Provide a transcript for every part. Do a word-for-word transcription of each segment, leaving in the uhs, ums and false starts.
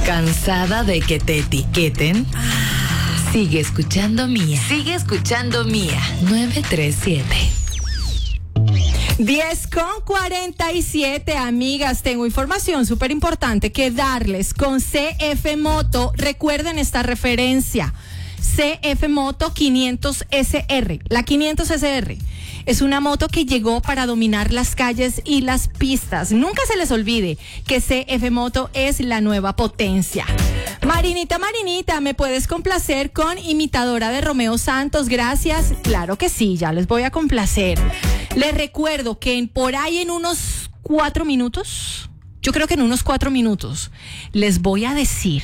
¿Cansada de que te etiqueten? Sigue escuchando Mía. Sigue escuchando Mía. nueve tres siete. diez con cuarenta y siete, amigas, tengo información súper importante que darles con C F Moto. Recuerden esta referencia, C F Moto quinientos S R. La quinientos S R es una moto que llegó para dominar las calles y las pistas. Nunca se les olvide que C F Moto es la nueva potencia. Marinita, Marinita, ¿me puedes complacer con Imitadora de Romeo Santos? Gracias. Claro que sí, ya les voy a complacer. Les recuerdo que en, por ahí en unos cuatro minutos, yo creo que en unos cuatro minutos, les voy a decir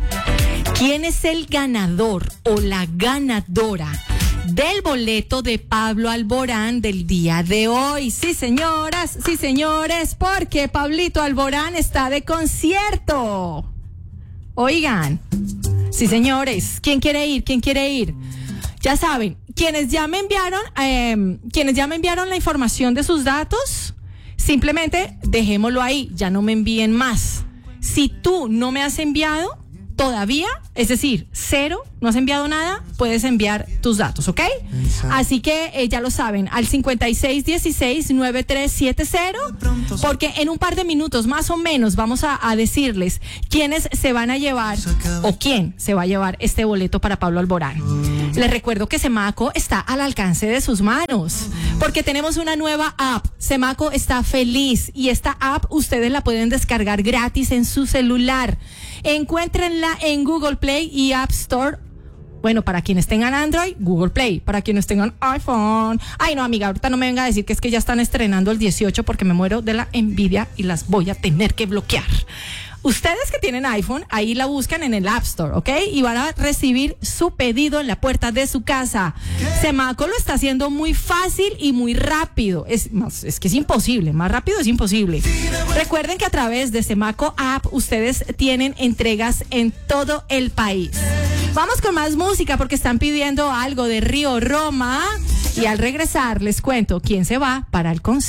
quién es el ganador o la ganadora del boleto de Pablo Alborán del día de hoy. Sí, señoras, sí, señores, porque Pablito Alborán está de concierto. Oigan, sí, señores, ¿quién quiere ir? ¿Quién quiere ir? Ya saben, quienes ya me enviaron, eh, quienes ya me enviaron la información de sus datos, simplemente dejémoslo ahí, ya no me envíen más. Si tú no me has enviado todavía, es decir, cero, no has enviado nada, puedes enviar tus datos, ¿ok? Exacto. Así que eh, ya lo saben, al cincuenta y seis dieciséis noventa y tres setenta, porque en un par de minutos más o menos vamos a, a decirles quiénes se van a llevar o quién se va a llevar este boleto para Pablo Alborán. Les recuerdo que Semaco está al alcance de sus manos, porque tenemos una nueva app. Semaco está feliz y esta app ustedes la pueden descargar gratis en su celular. Encuéntrenla en Google Play y App Store. Bueno, para quienes tengan Android, Google Play. Para quienes tengan iPhone. Ay, no, amiga, ahorita no me venga a decir que es que ya están estrenando el dieciocho porque me muero de la envidia y las voy a tener que bloquear. Ustedes que tienen iPhone, ahí la buscan en el App Store, ¿ok? Y van a recibir su pedido en la puerta de su casa. Semaco lo está haciendo muy fácil y muy rápido. Es, es que es imposible, más rápido es imposible. Recuerden que a través de Semaco App ustedes tienen entregas en todo el país. Vamos con más música porque están pidiendo algo de Río Roma. Y al regresar les cuento quién se va para el concierto.